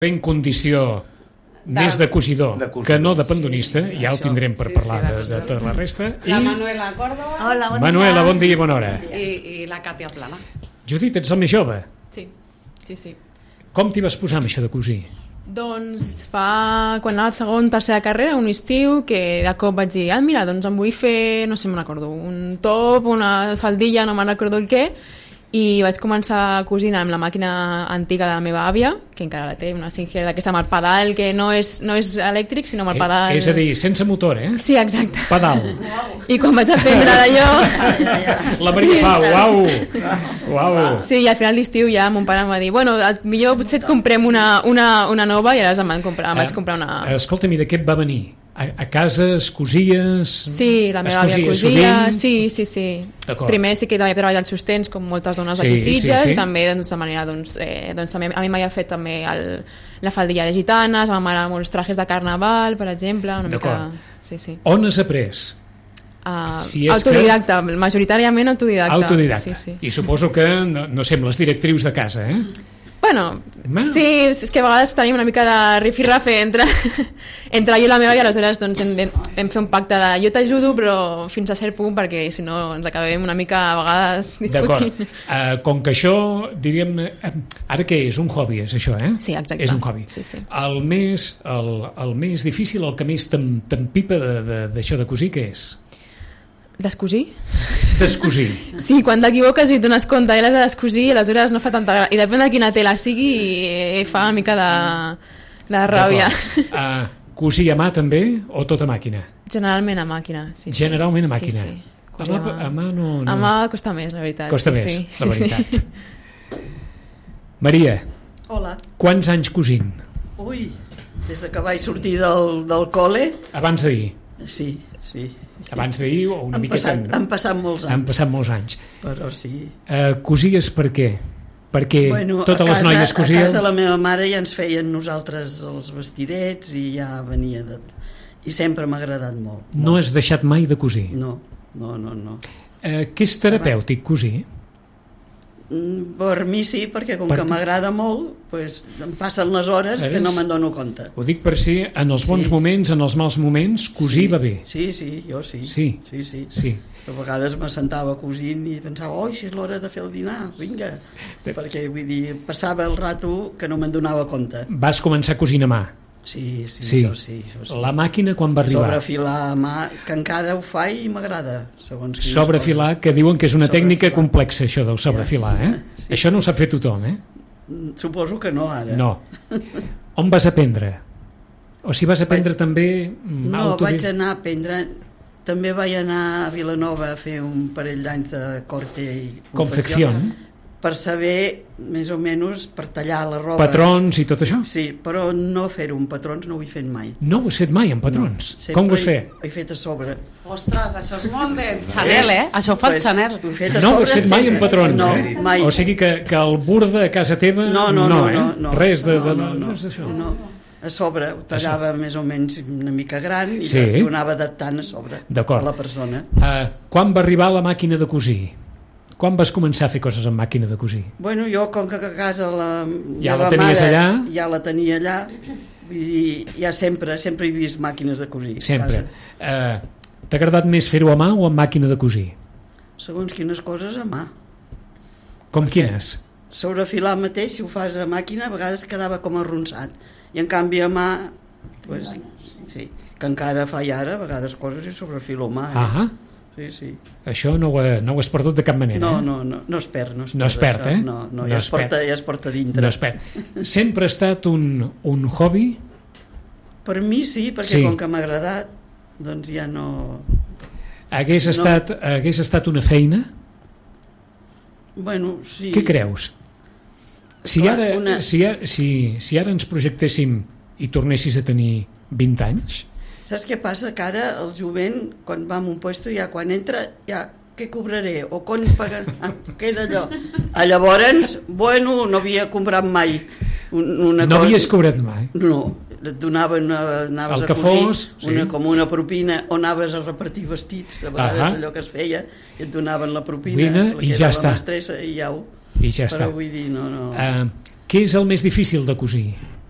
en condició més de cosidor que no de pandonista, ja el tindrem per parlar de tota la resta. La Manuela Córdoba. Hola, bon dia. Manuela, bon dia i bona hora. I la Càtia Plana. Judit, ets el més jove. Sí. Com t'hi vas posar amb això de cosir? Doncs quan anava a segon, tercera carrera, un estiu, que de cop vaig dir, mira, doncs em vull fer, no sé, me'n recordo, un top, una faldilla, no me'n recordo el què, i vaig començar a cosir amb la màquina antiga de la meva àvia, que encara la té, una Singer d'aquesta amb el pedal, que no és elèctric, sinó amb el pedal... És a dir, sense motor, eh? Sí, exacte. Pedal. I quan vaig aprendre d'allò... La Maria fa, uau! Sí, i al final d'estiu ja mon pare em va dir, bueno, millor potser et comprem una nova, i ara em vaig comprar una... Escolta'm, i de què et va venir? A casa es cosies? Sí, la meva àvia cosia, sí. Primer sí que havia treballat els sostens com moltes dones d'aquí Sitges, i també de manera, a mi m'havia fet també la faldilla de gitanes, a ma mare molts trajes de carnaval, per exemple, una mica... Sí. On has après? Autodidacta, majoritàriament autodidacta. Sí. I suposo que, no sé, amb les directrius de casa, eh? Bueno, sí, és que a vegades tenim una mica de rifirrafe entre jo i la meva, i aleshores doncs, hem fet un pacte de jo t'ajudo però fins a cert punt, perquè si no ens acabem una mica a vegades discutint. D'acord, com que això, diríem, ara què és? Un hobby és això, eh? Sí, exacte. És un hobby. Sí. El més difícil, el que més t'empipa d'això de cosir, què és? Descosir? Descosir. Sí, quan t'equivoques i et dones compte i l'has de descosir, aleshores no fa tanta gràcia. I depèn de quina tela sigui, fa una mica de ràbia. Cosir a mà també o tot a màquina? Generalment a màquina, sí. Generalment a màquina? Sí. A mà no... A mà costa més, la veritat. Costa més, la veritat. Maria. Hola. Quants anys cosint? Ui, des que vaig sortir del col·le... Abans d'ahir? Sí. Abans d'ahir o una miqueta... Han passat molts anys. Han passat molts anys. Però sí. Cosies per què? Perquè totes les noies cosien... A casa la meva mare ja ens feien nosaltres els vestidets i ja venia de... I sempre m'ha agradat molt. No has deixat mai de cosir? No. Què és terapèutic, cosir? Per mi sí, perquè com que m'agrada molt, pues, em passen les hores que no me'n dono compte. Ho dic per si en els bons moments, en els mals moments, cosir va bé. Sí, jo sí. Sí. A vegades me sentava cosint i pensava, si és l'hora de fer el dinar, vinga. Perquè, vull dir, passava el rato que no me'n donava compte. Vas començar cosint a mà? Sí. Això sí. La màquina quan va arribar? Sobrefilar a mà, que encara ho fa i m'agrada. Sobrefilar, que diuen que és una tècnica complexa, això del sobrefilar, eh? Sí. Això no ho sap fer tothom, eh? Suposo que no, ara. No. On vas aprendre? O si vas aprendre també... No, vaig anar a aprendre... També vaig anar a Vilanova a fer un parell d'anys de corte i confecció. Per saber, més o menys, per tallar la roba. Patrons i tot això? Sí, però no fer-ho amb patrons no ho he fet mai. No ho has fet mai amb patrons? No, com ho has fet? He fet a sobre. Ostres, això és molt de Chanel, eh? Això ho fa el Chanel. No ho has fet mai amb patrons, no, eh? Mai. O sigui que el burde a casa teva... No. Res de... No. A sobre, ho tallava més o menys una mica gran i ho anava adaptant a sobre a la persona. Quan va arribar la màquina de cosir? Quan vas començar a fer coses amb màquina de cosir? Bueno, jo, com que a casa la la tenies allà? Ja la tenia allà, vull dir, ja sempre he vist màquines de cosir. Sempre. T'ha agradat més fer-ho a mà o amb màquina de cosir? Segons quines coses, a mà. Com quines? Sobrefilar mateix, si ho fas a màquina, a vegades quedava com arronsat. I en canvi a mà, pues, sí, que encara faig ara, a vegades coses i sobrefilo a mà. Sí. Això no ho has perdut de cap manera, no es perd. No es perd, eh? No, ja es porta dintre. No es perd. Sempre ha estat un hobby? Per mi sí, perquè com que m'ha agradat, doncs ja no... Hagués estat una feina? Bueno, sí. Què creus? Si ara ens projectéssim i tornessis a tenir 20 anys... Saps què passa? Que ara el jovent, quan va a un puesto, ja quan entra, ja què cobraré? O com pagaré? Queda allò. Llavors, bueno, no havia comprat mai una cosa. No havies cobrat mai? No, et donaven, anaves a cosir, com una propina, o anaves a repartir vestits, a vegades allò que es feia, i et donaven la propina, i ja està. I ja ho. I ja està. Però vull dir, no. Què és el més difícil de cosir?